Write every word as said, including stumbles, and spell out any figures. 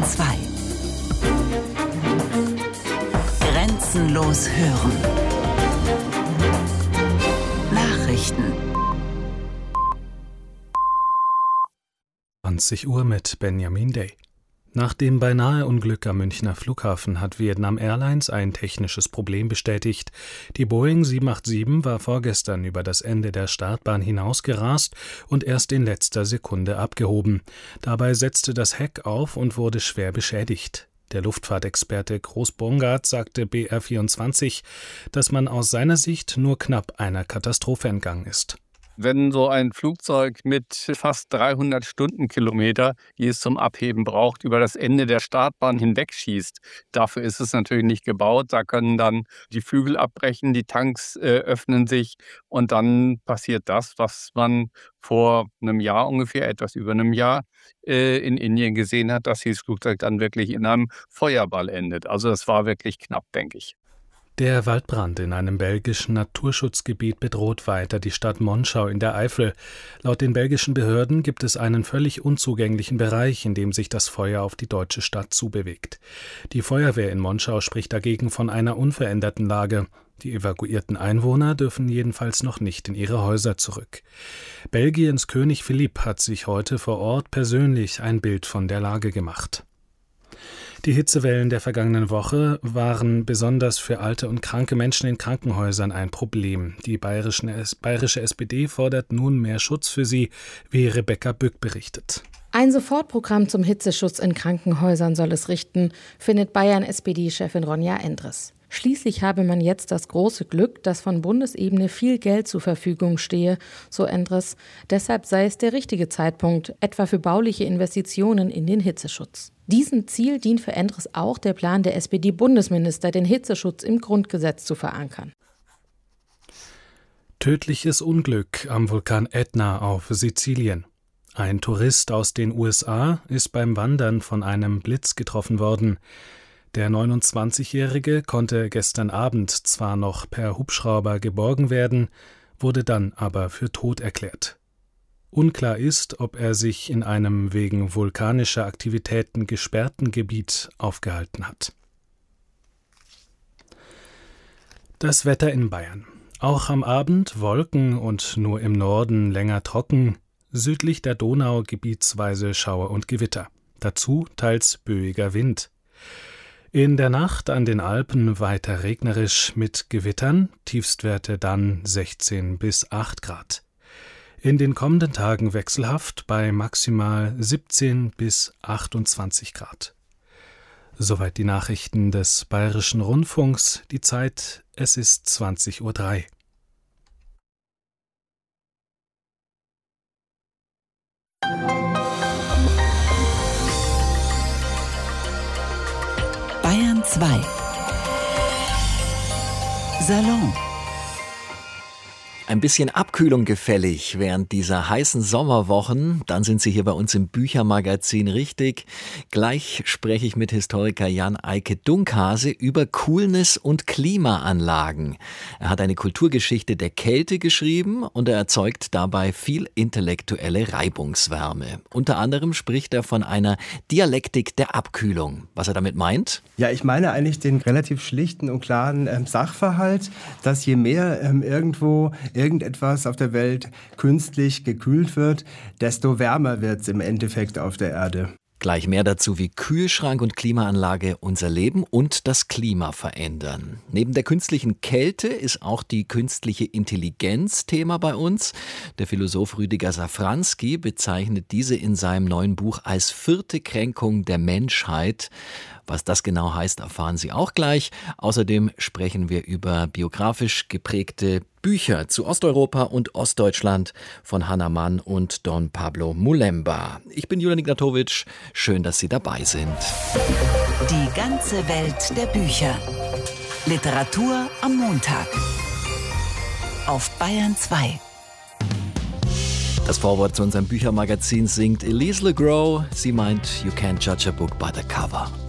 zwei. Grenzenlos hören. Nachrichten. zwanzig Uhr mit Benjamin Day. Nach dem Beinahe-Unglück am Münchner Flughafen hat Vietnam Airlines ein technisches Problem bestätigt. Die Boeing sieben acht sieben war vorgestern über das Ende der Startbahn hinausgerast und erst in letzter Sekunde abgehoben. Dabei setzte das Heck auf und wurde schwer beschädigt. Der Luftfahrtexperte Groß Bongard sagte B R vierundzwanzig, dass man aus seiner Sicht nur knapp einer Katastrophe entgangen ist. Wenn so ein Flugzeug mit fast dreihundert Stundenkilometer, die es zum Abheben braucht, über das Ende der Startbahn hinwegschießt, dafür ist es natürlich nicht gebaut. Da können dann die Flügel abbrechen, die Tanks äh, öffnen sich und dann passiert das, was man vor einem Jahr ungefähr, etwas über einem Jahr, äh, in Indien gesehen hat, dass dieses Flugzeug dann wirklich in einem Feuerball endet. Also das war wirklich knapp, denke ich. Der Waldbrand in einem belgischen Naturschutzgebiet bedroht weiter die Stadt Monschau in der Eifel. Laut den belgischen Behörden gibt es einen völlig unzugänglichen Bereich, in dem sich das Feuer auf die deutsche Stadt zubewegt. Die Feuerwehr in Monschau spricht dagegen von einer unveränderten Lage. Die evakuierten Einwohner dürfen jedenfalls noch nicht in ihre Häuser zurück. Belgiens König Philipp hat sich heute vor Ort persönlich ein Bild von der Lage gemacht. Die Hitzewellen der vergangenen Woche waren besonders für alte und kranke Menschen in Krankenhäusern ein Problem. Die bayerische S P D fordert nun mehr Schutz für sie, wie Rebecca Bück berichtet. Ein Sofortprogramm zum Hitzeschutz in Krankenhäusern soll es richten, findet Bayern-S P D-Chefin Ronja Endres. Schließlich habe man jetzt das große Glück, dass von Bundesebene viel Geld zur Verfügung stehe, so Endres. Deshalb sei es der richtige Zeitpunkt, etwa für bauliche Investitionen in den Hitzeschutz. Diesem Ziel dient für Endres auch der Plan der S P D-Bundesminister, den Hitzeschutz im Grundgesetz zu verankern. Tödliches Unglück am Vulkan Ätna auf Sizilien. Ein Tourist aus den U S A ist beim Wandern von einem Blitz getroffen worden. Der neunundzwanzigjährige konnte gestern Abend zwar noch per Hubschrauber geborgen werden, wurde dann aber für tot erklärt. Unklar ist, ob er sich in einem wegen vulkanischer Aktivitäten gesperrten Gebiet aufgehalten hat. Das Wetter in Bayern. Auch am Abend Wolken und nur im Norden länger trocken, südlich der Donau gebietsweise Schauer und Gewitter. Dazu teils böiger Wind. In der Nacht an den Alpen weiter regnerisch mit Gewittern, Tiefstwerte dann sechzehn bis acht Grad. In den kommenden Tagen wechselhaft bei maximal siebzehn bis achtundzwanzig Grad. Soweit die Nachrichten des Bayerischen Rundfunks. Die Zeit, es ist zwanzig Uhr drei. Bayern zwei. Salon. Ein bisschen Abkühlung gefällig während dieser heißen Sommerwochen. Dann sind Sie hier bei uns im Büchermagazin richtig. Gleich spreche ich mit Historiker Jan-Eike Dunkhase über Coolness und Klimaanlagen. Er hat eine Kulturgeschichte der Kälte geschrieben und er erzeugt dabei viel intellektuelle Reibungswärme. Unter anderem spricht er von einer Dialektik der Abkühlung. Was er damit meint? Ja, ich meine eigentlich den relativ schlichten und klaren ähm, Sachverhalt, dass je mehr ähm, irgendwo irgendetwas auf der Welt künstlich gekühlt wird, desto wärmer wird es im Endeffekt auf der Erde. Gleich mehr dazu, wie Kühlschrank und Klimaanlage unser Leben und das Klima verändern. Neben der künstlichen Kälte ist auch die künstliche Intelligenz Thema bei uns. Der Philosoph Rüdiger Safranski bezeichnet diese in seinem neuen Buch als vierte Kränkung der Menschheit. Was das genau heißt, erfahren Sie auch gleich. Außerdem sprechen wir über biografisch geprägte Bücher zu Osteuropa und Ostdeutschland von Hannah Mann und Don Pablo Mulemba. Ich bin Julian Ignatowitsch. Schön, dass Sie dabei sind. Die ganze Welt der Bücher. Literatur am Montag. Auf Bayern zwei. Das Vorwort zu unserem Büchermagazin singt Elise LeGros. Sie meint, you can't judge a book by the cover.